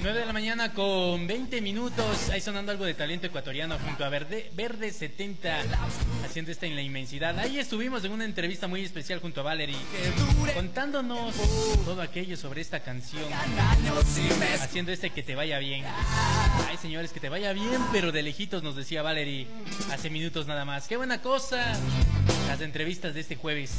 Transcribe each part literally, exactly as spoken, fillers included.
nueve de la mañana con veinte minutos. Ahí sonando algo de talento ecuatoriano junto a Verde, Verde setenta, haciendo esta en la inmensidad. Ahí estuvimos en una entrevista muy especial junto a Valerie, contándonos todo aquello sobre esta canción, haciendo este que te vaya bien. Ay, señores, que te vaya bien, pero de lejitos, nos decía Valerie hace minutos nada más. Qué buena cosa las entrevistas de este jueves.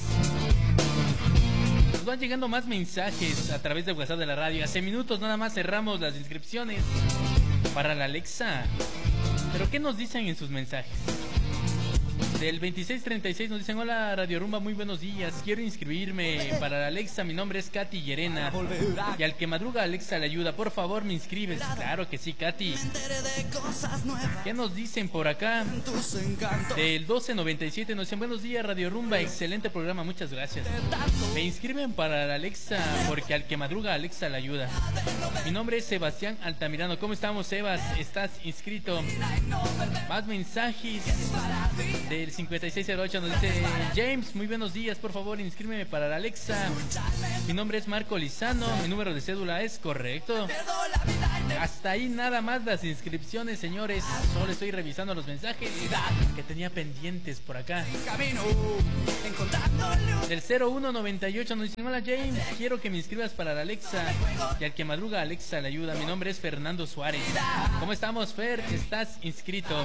Nos van llegando más mensajes a través de WhatsApp de la radio. Hace minutos nada más cerramos las inscripciones para la Alexa. ¿Pero qué nos dicen en sus mensajes? Del veintiséis treinta y seis nos dicen: hola Radio Rumba, muy buenos días, quiero inscribirme para la Alexa, mi nombre es Katy Llerena y al que madruga Alexa le ayuda, por favor me inscribes. Claro que sí, Katy. ¿Qué nos dicen por acá? Del doce noventa y siete nos dicen: buenos días Radio Rumba, excelente programa, muchas gracias. Me inscriben para la Alexa porque al que madruga Alexa le ayuda. Mi nombre es Sebastián Altamirano. ¿Cómo estamos, Sebas? ¿Estás inscrito? Más mensajes. Del cincuenta y seis cero ocho nos dice: James, muy buenos días, por favor inscríbeme para la Alexa. Mi nombre es Marco Lizano, mi número de cédula es correcto. Hasta ahí nada más las inscripciones, señores. Solo estoy revisando los mensajes que tenía pendientes por acá. Del cero uno noventa y ocho nos dice: hola James, quiero que me inscribas para la Alexa y al que madruga Alexa le ayuda. Mi nombre es Fernando Suárez. ¿Cómo estamos, Fer? ¿Estás inscrito?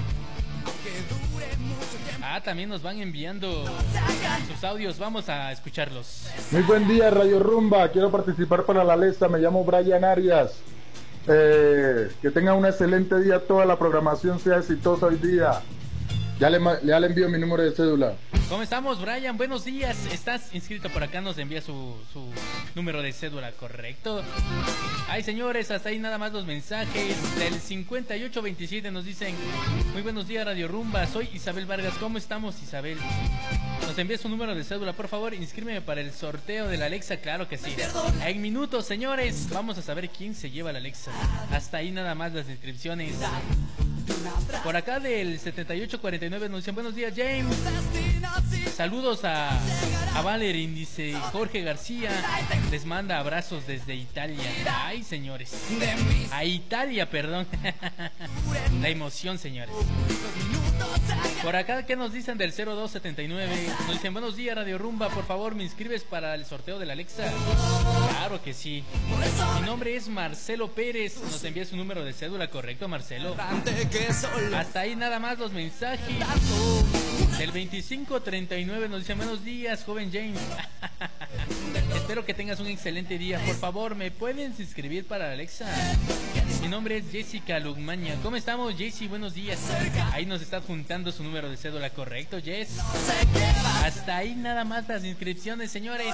Ah, también nos van enviando sus audios, vamos a escucharlos. Muy buen día Radio Rumba, quiero participar para la Alexa, me llamo Brian Arias. Eh, que tengan un excelente día, toda la programación sea exitosa hoy día. Ya le, ya le envío mi número de cédula. ¿Cómo estamos, Brian? Buenos días. ¿Estás inscrito por acá? Nos envía su, su número de cédula, ¿correcto? Ay, señores, hasta ahí nada más los mensajes. Del cincuenta y ocho veintisiete nos dicen: muy buenos días, Radio Rumba. Soy Isabel Vargas. ¿Cómo estamos, Isabel? Nos envía su número de cédula. Por favor, inscríbeme para el sorteo de la Alexa. Claro que sí. En minutos, señores, vamos a saber quién se lleva la Alexa. Hasta ahí nada más las inscripciones. Por acá del setenta y ocho cuarenta y nueve nos dicen: buenos días, James. Saludos a, a Valerie, dice Jorge García. Les manda abrazos desde Italia. Ay, señores. A Italia, perdón. La emoción, señores. Por acá, ¿qué nos dicen del cero dos setenta y nueve? Nos dicen: buenos días, Radio Rumba. Por favor, ¿me inscribes para el sorteo de la Alexa? Claro que sí. Mi nombre es Marcelo Pérez. Nos envía su número de cédula, ¿correcto, Marcelo? Hasta ahí nada más los mensajes. Del veinticinco treinta y nueve nos dicen: buenos días, joven James. Espero que tengas un excelente día. Por favor, ¿me puedes inscribir para la Alexa? Mi nombre es Jessica Lugmaña. ¿Cómo estamos, Jessy? Buenos días. Ahí nos está juntando su número de cédula, ¿correcto, Jess? Hasta ahí nada más las inscripciones, señores.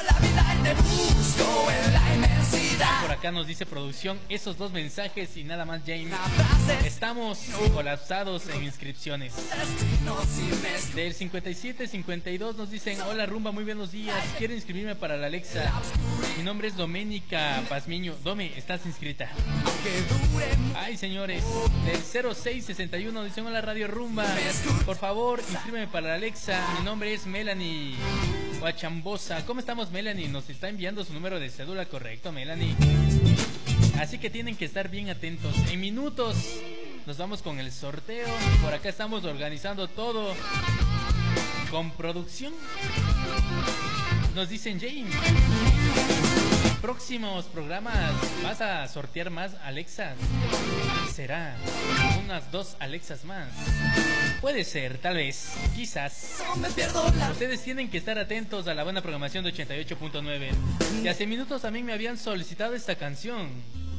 Por acá nos dice producción esos dos mensajes y nada más, James. Estamos colapsados en inscripciones. Del cincuenta y siete cincuenta y dos nos dicen: hola Rumba, muy buenos días, quiero inscribirme para la Alexa. Mi nombre es Doménica Pazmiño. Dome, ¿estás inscrita? Ay, señores. Del cero seis sesenta y uno dicen: hola Radio Rumba, por favor inscríbeme para la Alexa. Mi nombre es Melanie Guachambosa. ¿Cómo estamos, Melanie? Nos está enviando su número de cédula, correcto, Melanie. Así que tienen que estar bien atentos. En minutos nos vamos con el sorteo. Por acá estamos organizando todo con producción. Nos dicen: James, próximos programas vas a sortear más Alexas. ¿Será? Unas dos Alexas más. Puede ser, tal vez, quizás. Ustedes tienen que estar atentos a la buena programación de ochenta y ocho punto nueve. Y hace minutos también me habían solicitado esta canción.